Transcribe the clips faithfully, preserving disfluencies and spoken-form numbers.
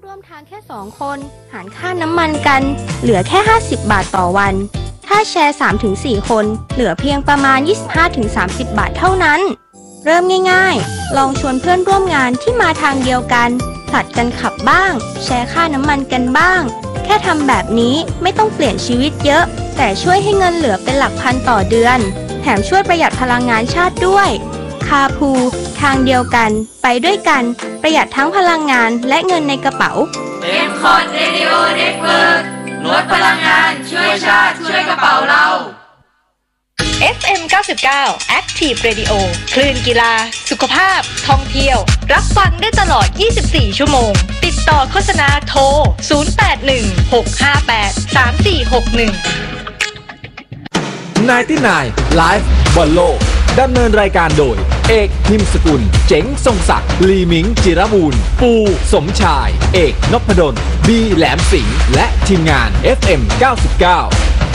ร่วมทางแค่สองคนหารค่าน้ำมันกันเหลือแค่ห้าสิบบาทต่อวันถ้าแชร์ สามถึงสี่ คนเหลือเพียงประมาณ ยี่สิบห้าถึงสามสิบ บาทเท่านั้นเริ่มง่ายๆลองชวนเพื่อนร่วมงานที่มาทางเดียวกันผลัดกันขับบ้างแชร์ค่าน้ำมันกันบ้างแค่ทำแบบนี้ไม่ต้องเปลี่ยนชีวิตเยอะแต่ช่วยให้เงินเหลือเป็นหลักพันต่อเดือนแถมช่วยประหยัดพลังงานชาติด้วยคาพูทางเดียวกันไปด้วยกันประหยัดทั้งพลังงานและเงินในกระเป๋าเอ็ม คอร์ด Radio Network ลดพลังงานช่วยชาติช่วยกระเป๋าเราเอฟ เอ็ม เก้าสิบเก้า Active Radio คลื่นกีฬาสุขภาพท่องเที่ยวรับฟังได้ตลอดยี่สิบสี่ชั่วโมงติดต่อโฆษณาโทรศูนย์ แปด หนึ่ง หก ห้า แปด สาม สี่ หก หนึ่งไนน์ตี้ไนน์ Live บอลโลกดำเนินรายการโดยเอกนิมสกุลเจ๋งทรงศักดิ์ลีมิงจิรบูรณ์ปูสมชายเอกนพดลบีแหลมสิงห์และทีมงาน เอฟ เอ็ม เก้าสิบเก้า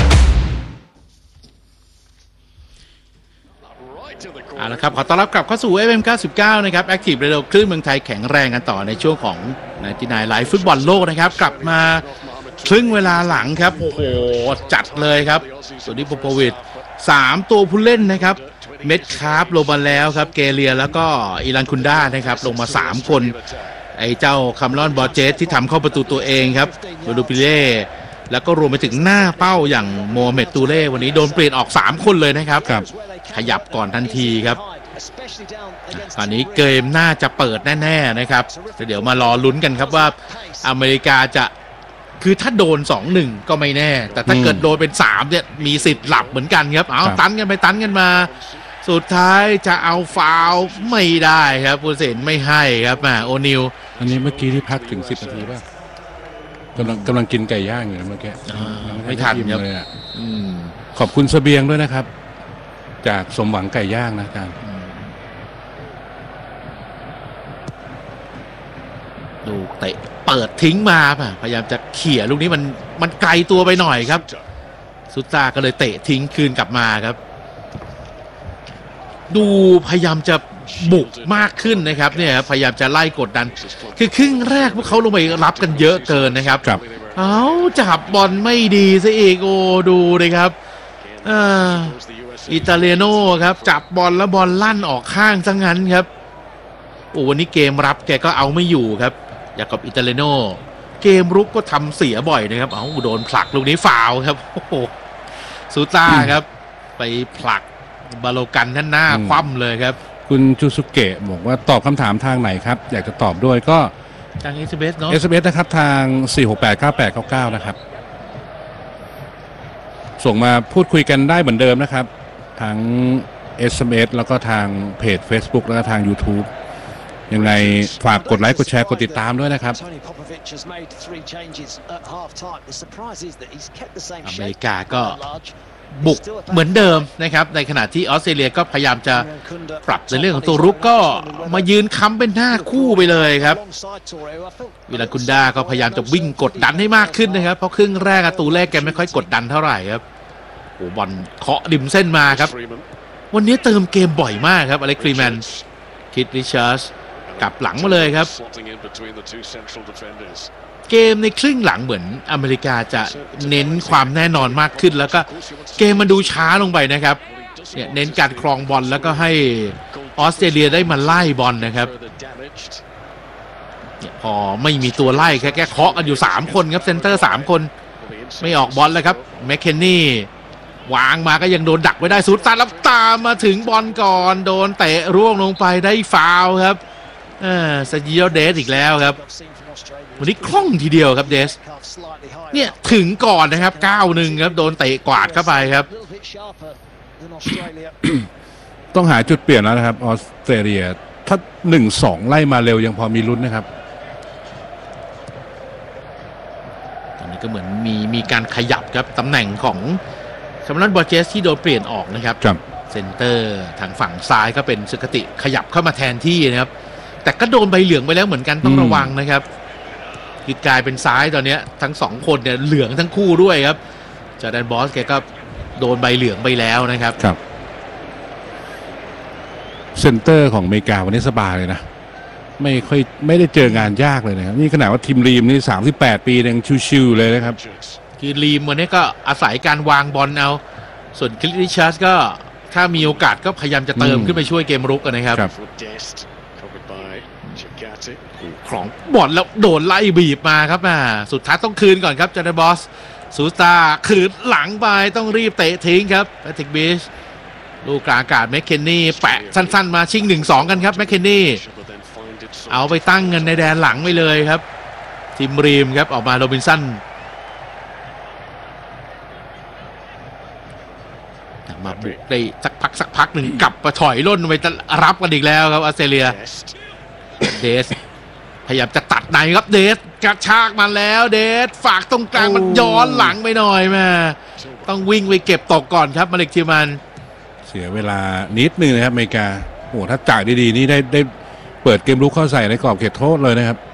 เอาละครับขอต้อนรับกลับเข้าสู่ เอฟ เอ็ม เก้าสิบเก้า นะครับ Active Radio คลื่นเมืองไทยแข็งแรงกันต่อในช่วงของไนน์ตี้ไนน์ Live ฟุตบอลโลกนะครับกลับมาครึ่งเวลาหลังครับโอ้โหจัดเลยครับส่วนนี้โปโปวิชสามตัวผู้เล่นนะครับเม็ดคาร์ฟลงมาแล้วครับเกเรียแล้วก็อิรันคุนด้านะครับลงมาสามคนไอ้เจ้าคัมรอนบอร์เจสที่ทำเข้าประตูตัวเองครับโรดูปิเล่แล้วก็รวมไปถึงหน้าเป้าอย่างโมฮัมเหม็ดตูเล่วันนี้โดนเปลี่ยนออกสามคนเลยนะครับขยับก่อนทันทีครับตอนนี้เกมน่าจะเปิดแน่ๆนะครับเดี๋ยวมารอลุ้นกันครับว่าอเมริกาจะคือถ้าโดน สองหนึ่ง ก็ไม่แน่แต่ถ้าเกิดโดนเป็นสามเนี่ยมีสิทธิ์หลับเหมือนกันครับเอาตันกันไปตันกันมาสุดท้ายจะเอาฟาวล์ไม่ได้ครับผู้ตัดสินไม่ให้ครับมาโอนิลอันนี้เมื่อกี้ที่พักถึงสิบนาทีป่ะกำลังกำลังกินไก่ย่างอยู่เมื่อกี้ไม่ทันครับขอบคุณเสบียงด้วยนะครับจากสมหวังไก่ย่างนะอาจารย์ลูกเตะเปิดทิ้งมาป่ะพยายามจะเขี่ยลูกนี้มันมันไกลตัวไปหน่อยครับซุตตาก็เลยเตะทิ้งคืนกลับมาครับดูพยายามจะบุกมากขึ้นนะครับเนี่ยพยายามจะไล่กดดันคือครึ่งแรกพวกเขาลงไปรับกันเยอะเกินนะครับครับเอาจับบอลไม่ดีซะอีกโอ้ดูเลยครับอ่าอิตาเลียโน่ครับจับบอลแล้วบอลลั่นออกข้างซะงั้นครับโอ้วันนี้เกมรับแกก็เอาไม่อยู่ครับอย่างกับอิตาเลียโน่เกมรุกก็ทำเสียบ่อยนะครับเอาโดนผลักลูกนี้ฟาวล์ครับโอ้โหซูต้าครับไปผลักบาโลกันท่านหน้าคว่ำเลยครับคุณจูสุเกะบอกว่าตอบคำถามทางไหนครับอยากจะตอบด้วยก็ทาง เอส เอ็ม เอส เนาะเอส เอ็ม เอส นะครับทาง สี่ หก แปด เก้า แปด เก้า เก้า นะครับส่งมาพูดคุยกันได้เหมือนเดิมนะครับทั้ง เอส เอ็ม เอส แล้วก็ทางเพจ Facebook แล้วก็ทาง YouTube ยังไงฝากกดไลค์กดแชร์กดติดตามด้วยนะครับอเมริกาก็บุกเหมือนเดิมนะครับในขณะที่ออสเตรเลียก็พยายามจะปรับในเรื่องของตัวรุกก็มายืนค้ำเป็นหน้าคู่ไปเลยครับวิลาคุนดาก็พยายามจะวิ่งกดดันให้มากขึ้นนะครับเพราะครึ่งแรกตูแรกแกไม่ค่อยกดดันเท่าไหร่ครับโอ้บอลเคาะริมเส้นมาครับวันนี้เติมเกมบ่อยมากครับอเล็กซ์ ฟรีแมนคิดริชาร์ดกลับหลังมาเลยครับเกมในครึ่งหลังเหมือนอเมริกาจะเน้นความแน่นอนมากขึ้นแล้วก็เกมมันดูช้าลงไปนะครับเนี่ยเน้นการครองบอลแล้วก็ให้ออสเตรเลียได้มาไล่บอลนะครับเนี่ยพอไม่มีตัวไล่แค่แค่เคาะกันอยู่สามคนครับเซนเตอร์สามคนไม่ออกบอลเลยครับแมคเคนนี่วางมาก็ยังโดนดักไว้ได้สุดตาลับตามมาถึงบอลก่อนโดนเตะร่วงลงไปได้ฟาวล์ครับเออซาจิโอเดสอีกแล้วครับวันนี้คล่องทีเดียวครับเดสเนี่ยถึงก่อนนะครับ เก้าหนึ่ง ครับโดนเตะกวาดเข้าไปครับต้องหาจุดเปลี่ยนแล้วนะครับออสเตรเลียถ้า หนึ่งสอง ไล่มาเร็วยังพอมีลุ้นนะครับตอนนี้ก็เหมือนมีมีการขยับครับตำแหน่งของคัมรอนบอร์เจสที่โดนเปลี่ยนออกนะครับเซนเตอร์ทางฝั่งซ้ายก็เป็นสุคติขยับเข้ามาแทนที่นะครับแต่ก็โดนใบเหลืองไปแล้วเหมือนกันต้องระวังนะครับคือกลายเป็นซ้ายตอนนี้ทั้งสองคนเนี่ยเหลืองทั้งคู่ด้วยครับจอร์แดนบอสแกก็โดนใบเหลืองไปแล้วนะครับครับเซนเตอร์ของอเมริกาวันนี้สบายเลยนะไม่ค่อยไม่ได้เจองานยากเลยนะครับนี่ขนาดว่าทีมรีมนี่สามสิบแปดปียังชิวๆเลยนะครับคือรีมวันนี้ก็อาศัยการวางบอลเอาส่วนคลิสริชาร์ดก็ถ้ามีโอกาสก็พยายามจะเติมขึ้นไปช่วยเกมรุกกันนะครับของบอลแล้วโดนไล่บีบมาครับอ่าสุดท้ายต้องคืนก่อนครับจาร์แดนบอสซูสตาคืนหลังไปต้องรีบเตะทิ้งครับแพทริกบิชลูกกลางอากาศแมคเคนนี่แปะสั้นๆมาชิง หนึ่งสอง กันครับแมคเคนนี่เอาไปตั้งเงินในแดนหลังไปเลยครับทีมรีมครับออกมาโรบินสันมาบุกได้สักพักสักพักหนึ่งกลับมาถอยล่นไปรับกันอีกแล้วครับออสเตรเลียเดสพยายามจะตัดในครับเดสกระชากมาแล้วเดสฝากตรงกลางมันย้อนหลังไปหน่อยแม่ต้องวิ่งไปเก็บตกก่อนครับมาเลกทิวมันเสียเวลานิดนึงนะครับอเมริกาโอ้ถ้าจ่ายดีๆนี่ได้ได้เปิดเกมลุกเข้าใส่ในกรอบเขตโทษเลยนะครับ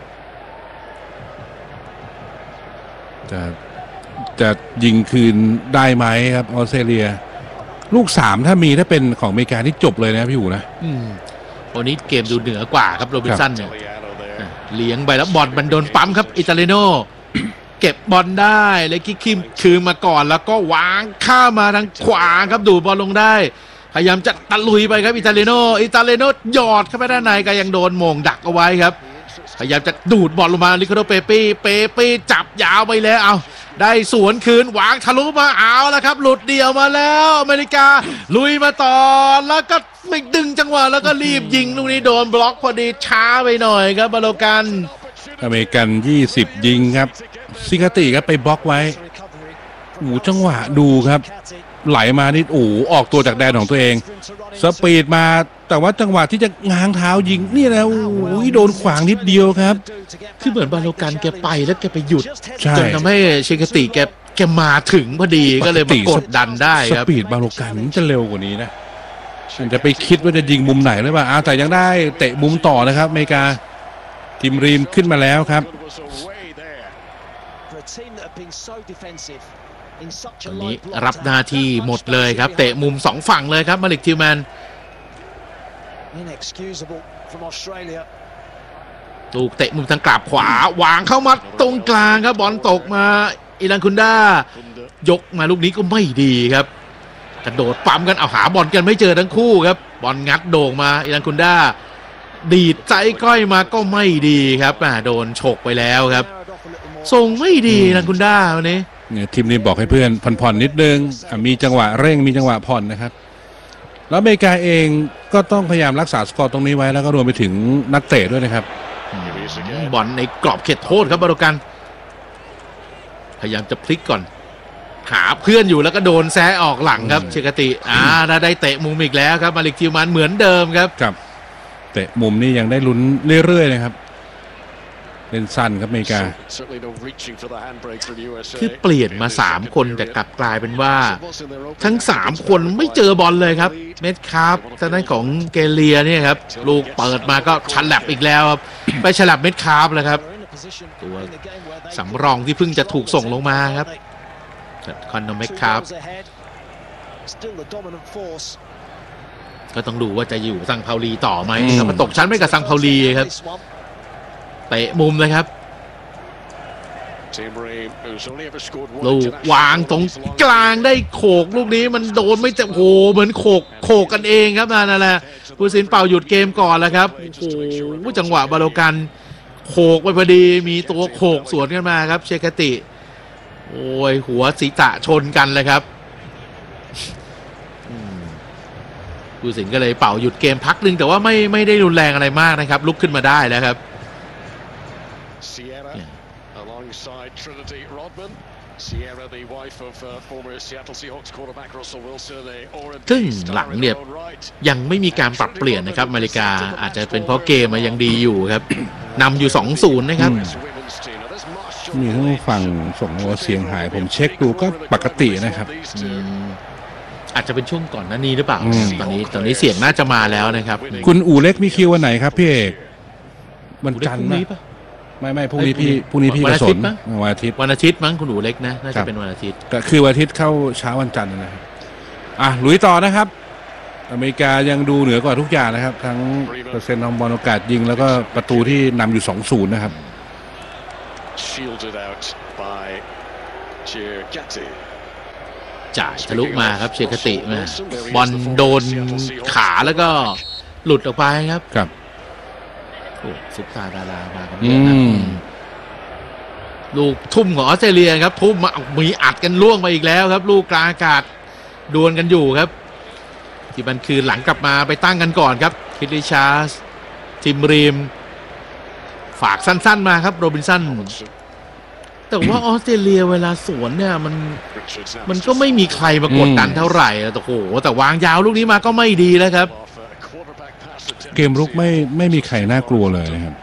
จะจะยิงคืนได้ไหมครับออสเตรเลียลูกสามถ้ามีถ้าเป็นของอเมริกาที่จบเลยนะพี่หูนะอืมวันนี้เกมดูเหนือกว่าครับโรบินสันเนี่ยเลี้ยงไปแล้วบอลมันโดนปั๊มครับอิตาลีโน เก็บบอลได้เลยคิกคิมคืนมาก่อนแล้วก็วางข้ามาทางขวาครับดูบอลลงได้พยายามจะตะลุยไปครับอิตาลีโนอิตาลีโนหยอดเข้าไปด้านในก็ยังโดนโมงดักเอาไว้ครับพยายามจะดูดบอลลงมาลิคาโดเปเป้เปเป้จับยาวไปแล้วเอาได้สวนคืนวางทะลุมาเอาแล้วครับหลุดเดี่ยวมาแล้วอเมริกาลุยมาต่อแล้วก็ไม่ดึงจังหวะแล้วก็รีบยิงลูกนี้โดนบล็อกพอดีช้าไปหน่อยครับบาโลกันอเมริกันยี่สิบยิงครับซิกาติครับไปบล็อกไว้โอ้จังหวะดูครับไหลมานี่โอ้ออกตัวจากแดนของตัวเองสปีดมาแต่ว่าจังหวะที่จะง้างเท้ายิงนี่นะโอ้ยโดนขวางนิดเดียวครับคือเหมือนบาโลกันแกไปแล้วแกไปหยุดจนทำให้เชคติแกแกมาถึงพอดีก็เลยมากดดันได้ครับสปีดบาโลกันจะเร็วกว่านี้นะมันจะไปคิดว่าจะยิงมุมไหนหรือเปล่าแต่ยังได้เตะมุมต่อนะครับอเมริกาทีมรีมขึ้นมาแล้วครับตอนนี้รับหน้าที่หมดเลยครับเตะมุมสองฝั่งเลยครับมาลิกทิวแมนลูกเตะมุมทางกลับขวาวางเข้ามาตรงกลางครับบอลตกมาอิรันคุนดายกมาลูกนี้ก็ไม่ดีครับกระโดดปั๊มกันเอาหาบอลกันไม่เจอทั้งคู่ครับบอลงัดโด่งมาอิรันคุนดาดีดใจก้อยมาก็ไม่ดีครับโดนฉกไปแล้วครับส่งไม่ดีอิรันคุนดาวันนี้เนี่ยทีมนี้บอกให้เพื่อนผ่อนๆนิดนึงมีจังหวะเร่งมีจังหวะผ่อนนะครับแล้วอเมริกาเองก็ต้องพยายามรักษาสกอร์ตรงนี้ไว้แล้วก็รวมไปถึงนักเตะด้วยนะครับบอลในกรอบเขตโทษครับบาโลกันพยายามจะพลิกก่อนหาเพื่อนอยู่แล้วก็โดนแซะออกหลังครับเชกติอ่าได้เตะมุมอีกแล้วครับมาลิกทิวมันเหมือนเดิมครับครับเตะมุมนี่ยังได้ลุ้นเรื่อยๆนะครับเล่นสั้นครับอเมริกาคือเปลี่ยนมาสามคนแต่กลับกลายเป็นว่าทั้งสามคนไม่เจอบอลเลยครับเม็ดคาร์ฟทางด้านของเกเลียเนี่ยครับลูกเปิดมาก็ฉลับอีกแล้วครับไปฉลับเม็ดคาร์ฟเลยครับตัวสำรองที่เพิ่งจะถูกส่งลงมาครับคอนโนเม็ดคาร์ฟก็ต้องดูว่าจะอยู่ซังเปาลีต่อไหมครับมาตกชั้นไม่กับซังเปาลีครับเตะมุมเลยครับลูกวางตรงกลางได้โขกลูกนี้มันโดนไม่จะโหเหมือนโขกโขกกันเองครับนั่นแหละผู้ตัดสินเป่าหยุดเกมก่อนแล้วครับโอ้โหจังหวะบาโลกันโขกไปพอดีมีตัวโขกสวนกันมาครับเชคติโอ้ยหัวศีรษะชนกันเลยครับผู้ตัดสินก็เลยเป่าหยุดเกมพักนึงแต่ว่าไม่ไม่ได้รุนแรงอะไรมากนะครับลุกขึ้นมาได้แล้วครับซึ่งหลังเนี่ยยังไม่มีการปรับเปลี่ยนนะครับอเมริกาอาจจะเป็นเพราะเกมมันยังดีอยู่ครับนำอยู่ สองศูนย์ นะครับมีทั้งฝั่งส่งโอเสียงหายผมเช็คดูก็ปกตินะครับอาจจะเป็นช่วงก่อนหน้านี้หรือเปล่าตอนนี้ตอนนี้เสียงน่าจะมาแล้วนะครับคุณอู่เล็กมีคิววันไหนครับพี่เอกวันจันทร์ปะไม่ไม่พรุ่งนี้พี่พรุ่งนี้พี่กระสนวันอาทิตย์วันอาทิตย์มั้งคุณอู่เล็กนะน่าจะเป็นวันอาทิตย์ก็คือวันอาทิตย์เข้าเช้าวันจันทร์นะครับอ่ะลุยต่อนะครับอเมริกายังดูเหนือกว่าทุกอย่างนะครับทั้งเปอร์เซ็นต์ของบอลโอกาสยิงแล้วก็ประตูที่นำอยู่ สองศูนย์ นะครับจ่ายทะลุมาครับเชคติมาบอลโดนขาแล้วก็หลุดออกไปครับครับโอ้ซุปตาดารามากันเยอะนะลูกทุ่มของออสเตรเลียครับทุ่มมามีอัดกันล่วงไปอีกแล้วครับลูกกลางอากาศดวลกันอยู่ครับที่มันคือหลังกลับมาไปตั้งกันก่อนครับคิดริชาร์สทิมรีมฝากสั้นๆมาครับโรบินสันแต่ว่าออสเตรเลียเวลาสวนเนี่ยมันมันก็ไม่มีใครมากดดันเท่าไหร่แต่โอ้โหแต่วางยาวลูกนี้มาก็ไม่ดีแล้วครับเกมรุกไม่ไม่มีใครน่ากลัวเลยนะครับ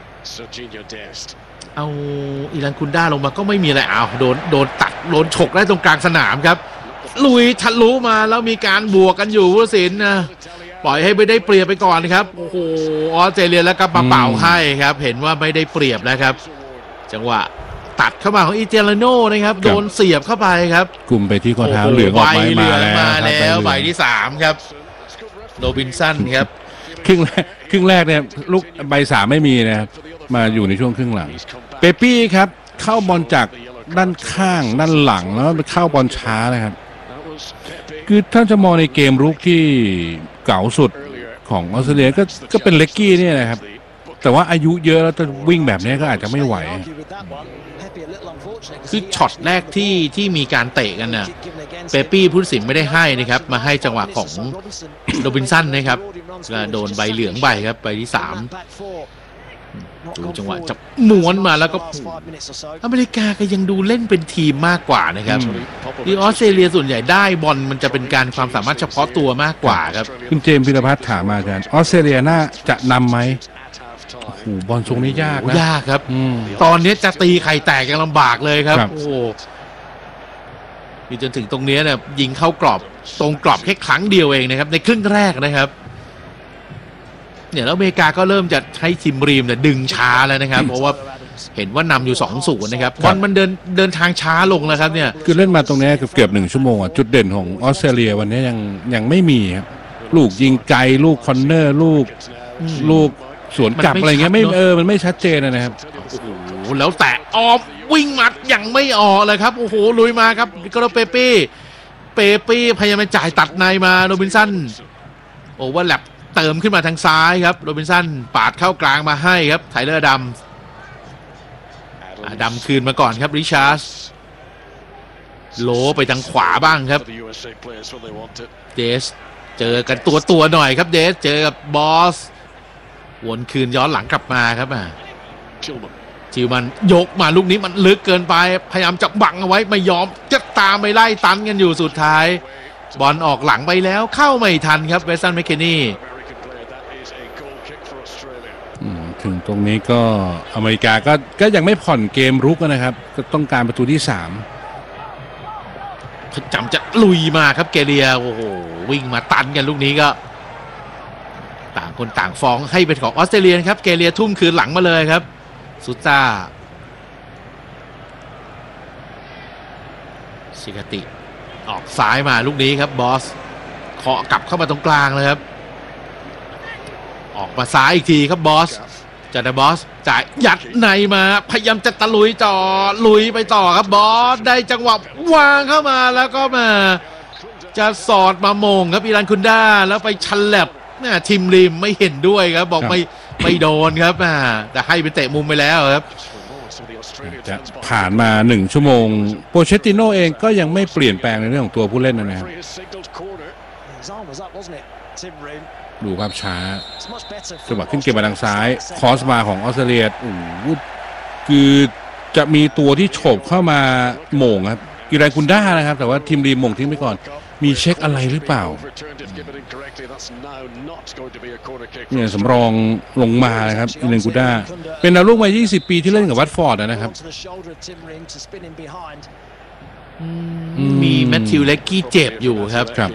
เอาอิรันคุนด้าลงมาก็ไม่มีอะไรอ้าวโดนโดนตัดโดนฉกได้ตรงกลางสนามครับลุยทะลุมาแล้วมีการบวกกันอยู่ผู้ตัดสินนะปล่อยให้ไม่ได้เปรียบไปก่อนครับโอ้โหออสเตรเลียแล้วก็มาเป่าให้ครับเห็นว่าไม่ได้เปรียบแล้วครับจังหวะตัดเข้ามาของอิเจลาโน่นะครับโดนเสียบเข้าไปครับกลุ่มไปที่ข้อเท้าเหลืองออกมาแล้วใบที่สามครับโรบินสันครับครึ่งแรกครึ่งแรกเนี่ยลูกใบสามไม่มีนะครับมาอยู่ในช่วงครึ่งหลังเปปี้ครับเข้าบอลจากด้านข้างด้านหลังแล้วไปเข้าบอลช้านะครับคือถ้าจะมองในเกมรุกที่เก่าสุดของออสเตรเลียก็ก็เป็นเล็กกี้เนี่ยนะครับแต่ว่าอายุเยอะแล้วจะวิ่งแบบนี้ก็อาจจะไม่ไหวคือช็อตแรกที่ที่มีการเตะกันน่ะเปปี้ผู้ตัดสินไม่ได้ให้นะครับมาให้จังหวะของโรบินสันนะครับโดนใบเหลืองใบครับใบที่สามดูจังหวะจะม้วนมาแล้วก็อเมริกาก็ยังดูเล่นเป็นทีมมากกว่านะครับที่ออสเตรเลียส่วนใหญ่ได้บอลมันจะเป็นการความสามารถเฉพาะตัวมากกว่าครับคุณเจมส์พิรพัฒน์ถามมาอาจารย์ออสเตรเลียน่าจะนำไหมโอ้โหบอลทรงนี้ยากนะยากครับตอนนี้จะตีไข่แตกยังลำบากเลยครับโอ้จนถึงตรงนี้เนี่ยยิงเข้ากรอบตรงกรอบแค่ครั้งเดียวเองนะครับในครึ่งแรกนะครับเนี่ยแล้วอเมริกาก็เริ่มจะใช้ทีมรีมเนี่ยดึงช้าแล้วนะครับเพราะว่าเห็นว่านำอยู่ สองศูนย์ นะครับบอลมันเดินเดินทางช้าลงแล้วครับเนี่ยคือเล่นมาตรงนี้เกือบหนึ่งชั่วโมงอ่ะจุดเด่นของออสเตรเลียวันนี้ยังยังไม่มีครับลูกยิงไกลลูกคอนเนอร์ลูกลูกสวนกลับอะไรเงี้ยไม่เออมันไม่ชัดเจนนะครับโอ้โหแล้วแต่ออฟวิ่งมัดยังไม่ออกเลยครับโอ้โหลุยมาครับก็เปเป้เปเป้พยายามจะจ่ายตัดในมาโรบินสันโอเวอร์แลปเติมขึ้นมาทางซ้ายครับโรบินสันปาดเข้ากลางมาให้ครับไทเลอร์ดำดำคืนมาก่อนครับริชาร์ดโลไปทางขวาบ้างครับเดสเจอกันตัวตัวหน่อยครับเดสเจอกับบอสวนคืนย้อนหลังกลับมาครับอ่ะจิวมันยกมาลูกนี้มันลึกเกินไปพยายามจะบังเอาไว้ไม่ยอมจะตามไปไล่ตันกันอยู่สุดท้ายบอลออกหลังไปแล้วเข้าไม่ทันครับเวสตันแมคเคนนี่ถึงตรงนี้ก็อเมริกาก็ก็ยังไม่ผ่อนเกมรุกนะครับก็ต้องการประตูที่สามจำจะลุยมาครับเกเรียโอ้โหวิ่งมาตันกันลูกนี้ก็ต่างคนต่างฟ้องให้เป็นของออสเตรเลียครับเกเรียทุ่มคืนหลังมาเลยครับซุต้าซิกาติออกซ้ายมาลูกนี้ครับบอสเคาะกลับเข้ามาตรงกลางเลยครับออกมาซ้ายอีกทีครับบอสจัดบอสจ่ายยัดในมาพยายามจะตะลุยจ่อลุยไปต่อครับบอสได้จังหวะวางเข้ามาแล้วก็มาจะสอดมาโมงครับอิรันคุนด้าแล้วไปชันแลบเนี่ยทีมริมไม่เห็นด้วยครับบอกไม่ไม่โดนครับแต่ให้ไปเตะมุมไปแล้วครับจะผ่านมาหนึ่งชั่วโมงโปเชตติโนเองก็ยังไม่เปลี่ยนแปลงในเรื่องของตัวผู้เล่นนะครับดูภาพช้าจังหวะขึ้นเกมมาทางซ้ายคอสมาของออสเตรเลียโอ้โหคือจะมีตัวที่โฉบเข้ามาโหม่งครับกิรันกุนด้านะครับแต่ว่าทีมรีมโหม่งทิ้งไปก่อนมีเช็คอะไรหรือเปล่าเนี่ยสำรองลงมานะครับกิรันกุนด้าเป็นดาวรุ่งวัยยี่สิบปีที่เล่นกับวัตฟอร์ดนะครับมีแมทธิวเล็กกี้เจ็บอยู่ครับครับ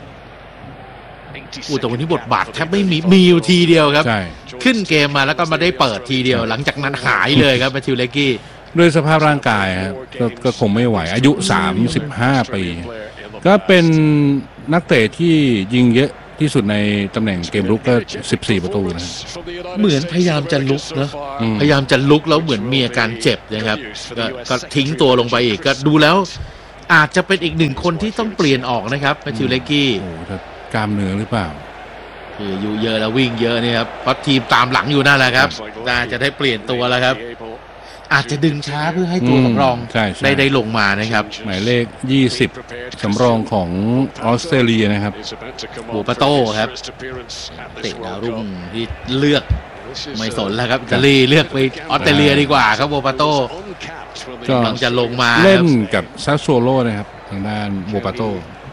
อู้แต่วันนี้บทบาทแทบไม่มีมีอยู่ทีเดียวครับขึ้นเกมมาแล้วก็มาได้เปิดทีเดียวหลังจากนั้นหายเลยครับแมทธิวเล็กกี้ด้วยสภาพร่างกายครับก็ก็คงไม่ไหวอายุสามสิบห้าปีก็เป็นนักเตะที่ยิงเยอะที่สุดในตำแหน่งเกมรุกก็สิบสี่ประตูนะเหมือนพยายามจะลุกเนอะพยายามจะลุกแล้วเหมือนมีอาการเจ็บนะครับกก็ทิ้งตัวลงไปอีกก็ดูแล้วอาจจะเป็นอีกหนึ่งคนที่ต้องเปลี่ยนออกนะครับแมทธิวเลกกี้โอ้ถ้ากล้ามเนื้อหรือเปล่าคืออยู่เยอะแล้ววิ่งเยอะนี่ครับเพราะทีมตามหลังอยู่นั่นแหละครับน่าจะได้เปลี่ยนตัวแล้วครับอาจจะดึงช้าเพื่อให้ตัวสำรองได้ได้ลงมานะครับหมายเลขยี่สิบสำรองของออสเตรเลียนะครับโบปาโต้ครับเตะดาวรุ่งที่เลือกไม่สนแล้วครับอิตาลีเลือกไปออสเตรเลียดีกว่าครับโบปาโต้กำลังจะลงมาเล่นกับซาโซโลนะครับทางด้านโบปาโต้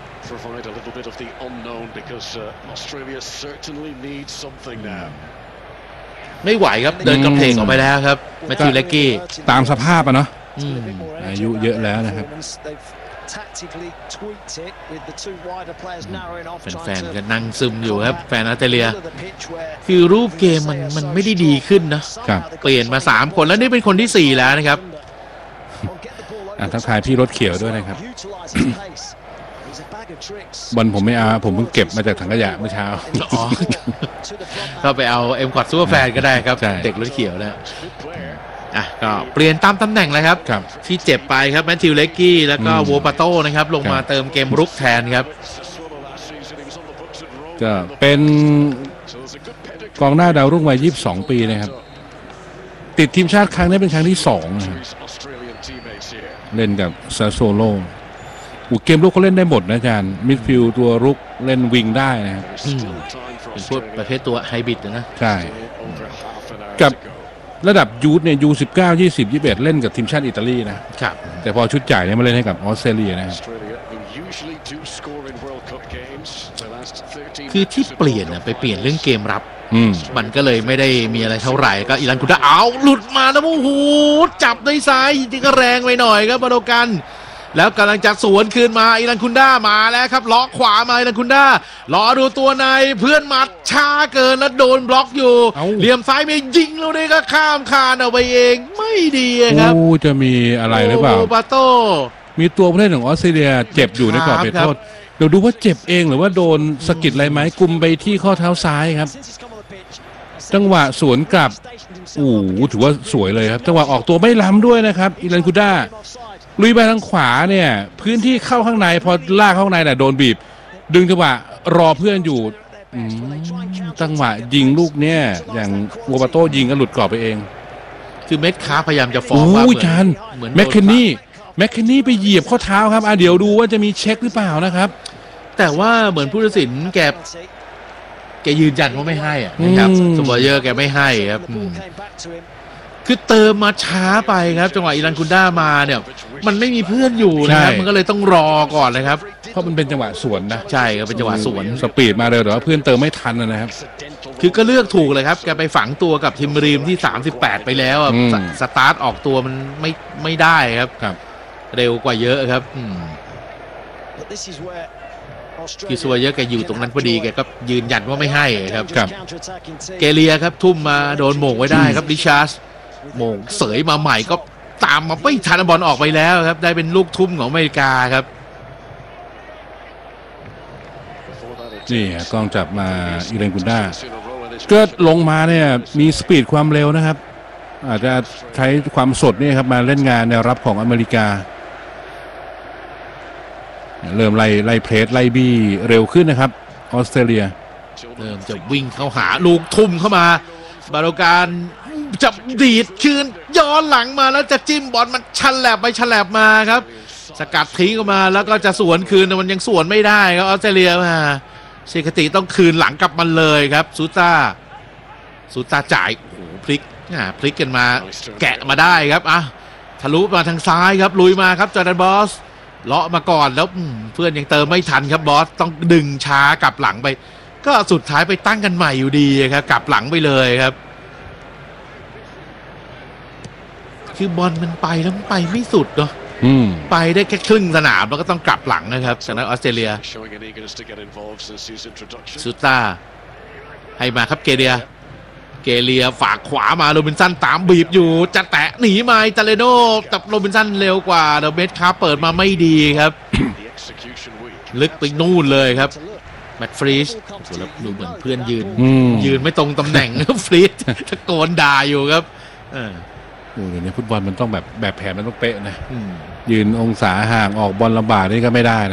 ไม่ไหวครับเดินกระเพกออกไปแล้วครับแมทธิวเลกกี้ตามสภาพอะเนาะอายุเยอะแล้วนะครับแฟนๆก็นั่งซึมอยู่ครับแฟนออสเตรเลียคือรูปเกมมันมันไม่ได้ดีขึ้นนะเปลี่ยนมาสามคนแล้วนี่เป็นคนที่สี่แล้วนะครับทักทายพี่รถเขียวด้วยนะครับบอลผมไม่เอาผมเพิ่งเก็บมาจากถังขยะเมื่อเช้าก็ไปเอาเอ็มคอร์ดซูเปอร์แฟนก็ได้ครับเด็กรถเขียวนะอ่ะก็เปลี่ยนตามตำแหน่งเลยครับที่เจ็บไปครับแมทธิวเลกกี้แล้วก็โวปาโต้นะครับลงมาเติมเกมรุกแทนครับก็เป็นกองหน้าดาวรุ่งวัยยี่สิบสองปีนะครับติดทีมชาติครั้งนี้เป็นครั้งที่สองนะครับเล่นกับซาโซโลอูเกมลุกเขาเล่นได้หมดนะอาจารย์มิดฟิลด์ตัวรุกเล่นวิงได้นะครับเป็นพวกประเภทตัวไฮบริดนะใช่กับระดับยูทเนี่ยยูสิบเก้ายี่สิบยี่สิบเอ็ดเล่นกับทีมชาติอิตาลีนะครับแต่พอชุดใหญ่เนี่ยมาเล่นให้กับออสเตรเลียนะครับคือที่เปลี่ยนไปเปลี่ยนเรื่องเกมรับมันก็เลยไม่ได้มีอะไรเท่าไหร่ก็อิรันคุด้าเอาหลุดมาแล้วโอ้โหจับด้วยซ้ายจริงก็แรงไปหน่อยครับบาโดกันแล้วกำลังจะสวนคืนมาอิรันคุด้ามาแล้วครับล็อกขวามาอิรันคุด้ารอดูตัวในเพื่อนมัดช้าเกินแล้วโดนบล็อกอยู่เหลี่ยมซ้ายไม่ยิงแล้วนี่ก็ข้ามคานเอาไปเองไม่ดีครับโอ้จะมีอะไรหรือเปล่าปาโต้มีตัวผู้เล่นของออสเตรเลียเจ็บอยู่ในกรอบเขตโทษเดี๋ยวดูว่าเจ็บเองหรือว่าโดนสะกิดอะไรไหมกุมไปที่ข้อเท้าซ้ายครับจังหวะสวนกลับโอ้ถือว่าสวยเลยครับจังหวะออกตัวไม่ล้ำด้วยนะครับอิรันคุด้าลุยไปทางขวาเนี่ยพื้นที่เข้าข้างในพอลากเข้าข้างในน่ะโดนบีบดึงจังหวะรอเพื่อนอยู่จังหวะยิงลูกเนี่ยอย่างโวปาโต้ยิงก็หลุดกรอบไปเองคือเม็ดค้าพยายามจะฟ้องว่าเหมือนแมคเคนนี่แมคเคนนี่ไปเหยียบข้อเท้าครับอ่ะเดี๋ยวดูว่าจะมีเช็คหรือเปล่านะครับแต่ว่าเหมือนผู้ตัดสินแกแกยืนยันว่าไม่ให้อ่ะนะครับสมบัติเยอะแกไม่ให้ครับคือเติมมาช้าไปครับจังหวะอิรันคุด้ามาเนี่ยมันไม่มีเพื่อนอยู่นะครับมันก็เลยต้องรอก่อนเลยครับเพราะมันเป็นจังหวะสวนนะใช่ครับเป็นจังหวะสวนสปีดมาเร็วแต่ว่าเพื่อนเติมไม่ทันนะครับคือก็เลือกถูกเลยครับแกไปฝังตัวกับทิมรีมที่สามสิบแปดไปแล้วสตาร์ทออกตัวมันไม่ไม่ได้ครับเร็วกว่าเยอะครับคือซัวเยอะแกอยู่ตรงนั้นพอดีแกก็ยืนยันว่าไม่ให้ครับเกเลียครับทุ่มมาโดนโมงไว้ได้ครับดิชาร์สโมงเสยมาใหม่ก็ตามมาไม่ทันบอลออกไปแล้วครับได้เป็นลูกทุ่มของอเมริกาครับนี่กล้องจับมาอิรันคุด้าเกิดลงมาเนี่ยมีสปีดความเร็วนะครับอาจจะใช้ความสดนี่ครับมาเล่นงานแนวรับของอเมริกาเริ่มไล่ไล่เพรสไล่บี้เร็วขึ้นนะครับออสเตรเลียเริ่มจะวิ่งเข้าหาลูกทุ่มเข้ามาบาโดการจะดีดคืนย้อนหลังมาแล้วจะจิ้มบอลมันฉลับไปฉลับมาครับสกัดทิ้งออกมาแล้วก็จะสวนคืนแต่มันยังสวนไม่ได้ครับออสเตรเลียมาเซคติต้องคืนหลังกลับมันเลยครับซูต้าซูต้าจ่ายโอ้โหพลิกอ่าพลิกกันมาแกะมาได้ครับอ่ะทะลุมาทางซ้ายครับลุยมาครับจอร์แดนบอสเลาะมาก่อนแล้วเพื่อนยังเติมไม่ทันครับบอสต้องดึงช้ากลับหลังไปก็สุดท้ายไปตั้งกันใหม่อยู่ดีครับกลับหลังไปเลยครับคือบอลมันไปแล้วมันไปไม่สุดเนาะไปได้แค่ครึ่งสนามแล้วก็ต้องกลับหลังนะครับจากนั้นออสเตรเลียซูต้าให้มาครับเกเลียเกเลียฝากขวามาโรบินสันตามบีบอยู่จะแตะหนีมาตาเลโน่แต่โรบินสันเร็วกว่าเดอะเบสคาร์เปิดมาไม่ดีครับลึกไปนู่นเลยครับแมตต์ฟรีชแล้วดูเหมือนเพื่อนยืนอืมยืนไม่ตรงตำแหน่ง ฟรีชตะโกนด่าอยู่ครับเออโอ้เดี๋ยวนี้ฟุตบอลมันต้องแบบแบบแผนมันต้องเป๊ะนะอืมยืนองศาห่างออกบอลลำบากนี่ก็ไม่ได้นะ